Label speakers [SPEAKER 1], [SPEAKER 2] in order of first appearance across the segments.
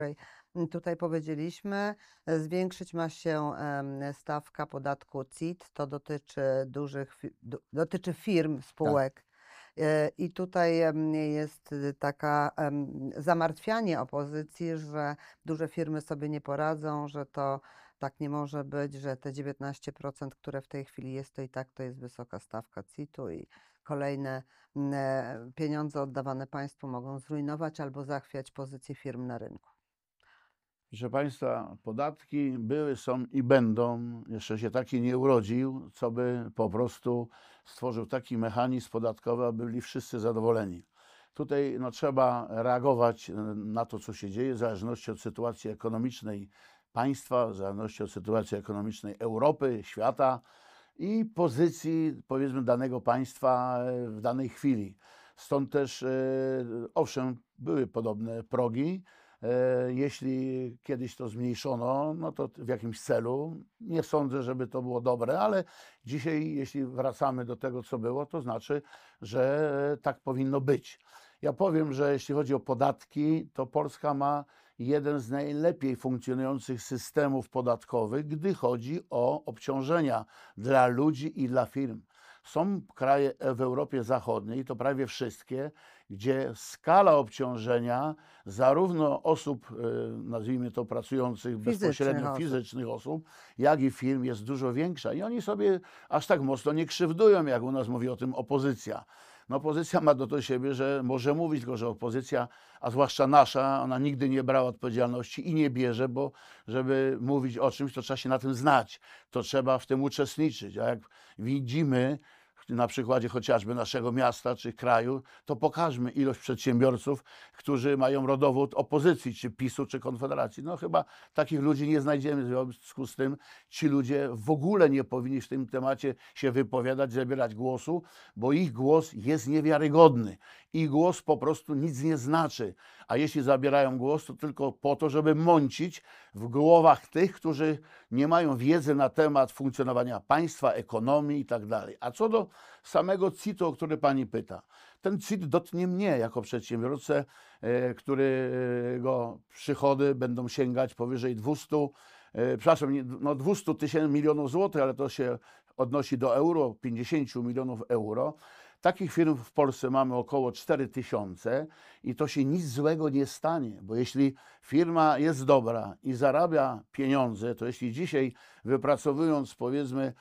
[SPEAKER 1] Tutaj powiedzieliśmy, zwiększyć ma się stawka podatku CIT. To dotyczy dotyczy firm,
[SPEAKER 2] Tak.
[SPEAKER 1] spółek. I tutaj jest taka zamartwianie opozycji, że duże firmy sobie nie poradzą, że to tak nie może być, że te 19%, które w tej chwili jest, to i tak to jest wysoka stawka CIT-u i kolejne pieniądze oddawane państwu mogą zrujnować albo zachwiać pozycję firm na rynku.
[SPEAKER 2] Proszę Państwa, podatki były, są i będą. Jeszcze się taki nie urodził, co by po prostu stworzył taki mechanizm podatkowy, aby byli wszyscy zadowoleni. Tutaj trzeba reagować na to, co się dzieje, w zależności od sytuacji ekonomicznej państwa, w zależności od sytuacji ekonomicznej Europy, świata i pozycji, powiedzmy, danego państwa w danej chwili. Stąd też, owszem, były podobne progi. Jeśli kiedyś to zmniejszono, no to w jakimś celu. Nie sądzę, żeby to było dobre, ale dzisiaj, jeśli wracamy do tego, co było, to znaczy, że tak powinno być. Ja powiem, że jeśli chodzi o podatki, to Polska ma jeden z najlepiej funkcjonujących systemów podatkowych, gdy chodzi o obciążenia dla ludzi i dla firm. Są kraje w Europie Zachodniej, to prawie wszystkie, gdzie skala obciążenia zarówno osób, nazwijmy to, pracujących bezpośrednio, fizycznych osób, jak i firm jest dużo większa. I oni sobie aż tak mocno nie krzywdują, jak u nas mówi o tym opozycja. No, opozycja ma do siebie, że może mówić, tylko że opozycja, a zwłaszcza nasza, ona nigdy nie brała odpowiedzialności i nie bierze, bo żeby mówić o czymś, to trzeba się na tym znać, to trzeba w tym uczestniczyć. A jak widzimy na przykładzie chociażby naszego miasta czy kraju, to pokażmy ilość przedsiębiorców, którzy mają rodowód opozycji, czy PiS-u, czy Konfederacji. No chyba takich ludzi nie znajdziemy, w związku z tym ci ludzie w ogóle nie powinni w tym temacie się wypowiadać, zabierać głosu, bo ich głos jest niewiarygodny. Ich głos po prostu nic nie znaczy. A jeśli zabierają głos, to tylko po to, żeby mącić w głowach tych, którzy nie mają wiedzy na temat funkcjonowania państwa, ekonomii i tak dalej. A co do samego CIT-u, o który pani pyta. Ten CIT dotknie mnie jako przedsiębiorcę, którego przychody będą sięgać powyżej 200 milionów złotych, ale to się odnosi do euro, 50 milionów euro. Takich firm w Polsce mamy około 4000 i to się nic złego nie stanie, bo jeśli firma jest dobra i zarabia pieniądze, to jeśli dzisiaj wypracowując, powiedzmy,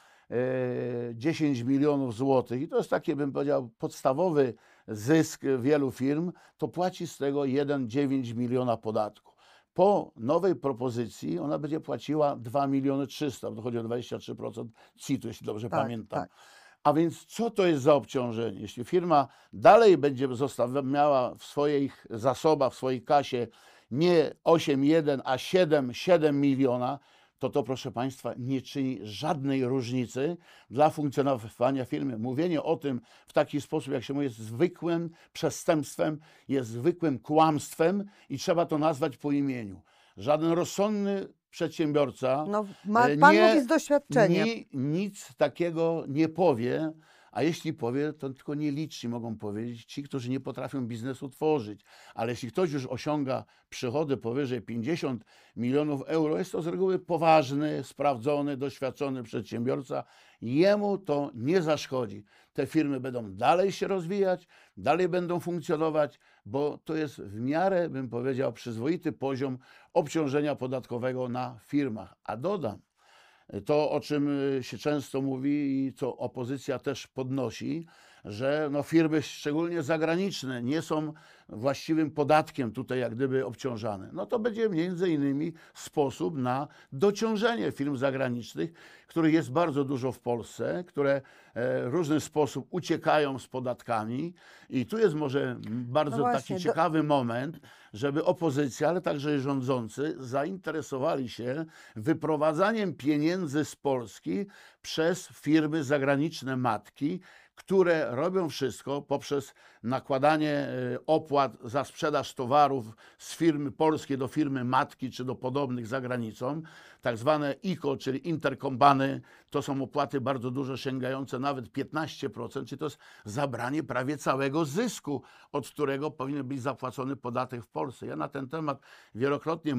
[SPEAKER 2] 10 milionów złotych i to jest taki, bym powiedział, podstawowy zysk wielu firm, to płaci z tego 1,9 miliona podatku. Po nowej propozycji ona będzie płaciła 2 miliony 300, to chodzi o 23% CIT-u, jeśli dobrze pamiętam.
[SPEAKER 1] Tak.
[SPEAKER 2] A więc co to jest za obciążenie? Jeśli firma dalej będzie miała w swoich zasobach, w swojej kasie nie 8,1, a 7 miliona, to proszę Państwa nie czyni żadnej różnicy dla funkcjonowania firmy. Mówienie o tym w taki sposób, jak się mówi, jest zwykłym przestępstwem, jest zwykłym kłamstwem i trzeba to nazwać po imieniu. Żaden rozsądny przedsiębiorca
[SPEAKER 1] No, pan mówi z doświadczenia.
[SPEAKER 2] nic takiego nie powie, a jeśli powie, to tylko nieliczni mogą powiedzieć, ci, którzy nie potrafią biznesu tworzyć. Ale jeśli ktoś już osiąga przychody powyżej 50 milionów euro, jest to z reguły poważny, sprawdzony, doświadczony przedsiębiorca. Jemu to nie zaszkodzi. Te firmy będą dalej się rozwijać, dalej będą funkcjonować, bo to jest w miarę, bym powiedział, przyzwoity poziom obciążenia podatkowego na firmach. A dodam, to, o czym się często mówi i co opozycja też podnosi, że firmy, szczególnie zagraniczne, nie są właściwym podatkiem tutaj jak gdyby obciążane. No to będzie między innymi sposób na dociążenie firm zagranicznych, których jest bardzo dużo w Polsce, które w różny sposób uciekają z podatkami i tu jest może bardzo taki ciekawy moment, żeby opozycja, ale także rządzący zainteresowali się wyprowadzaniem pieniędzy z Polski przez firmy zagraniczne matki, które robią wszystko poprzez nakładanie opłat za sprzedaż towarów z firmy polskiej do firmy matki czy do podobnych za granicą. Tak zwane ICO, czyli interkompany, to są opłaty bardzo duże, sięgające nawet 15%, czyli to jest zabranie prawie całego zysku, od którego powinien być zapłacony podatek w Polsce. Ja na ten temat wielokrotnie